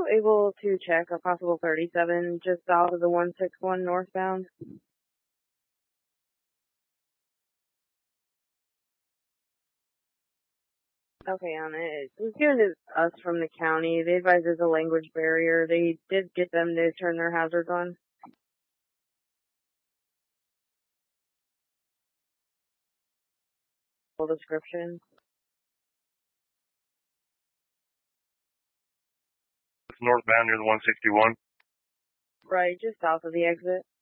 able to check a possible 37 just south of the 161 northbound? Okay, on it. It was given to us from the county. They advised there's a language barrier. They did get them to turn their hazards on. Full description. It's northbound near the 161. Right, just south of the exit.